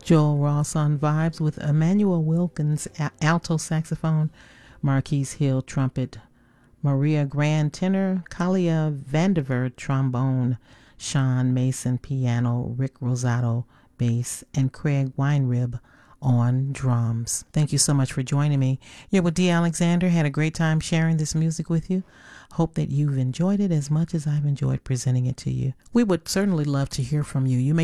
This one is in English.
Joel Ross on vibes with Emmanuel Wilkins alto saxophone, Marquise Hill trumpet, Maria Grand tenor, Kalia Vandiver trombone, Sean Mason piano, Rick Rosato bass, and Craig Weinrib on drums. Thank you so much for joining me. You're with Dee Alexander. Had a great time sharing this music with you. Hope that you've enjoyed it as much as I've enjoyed presenting it to you. We would certainly love to hear from you. You may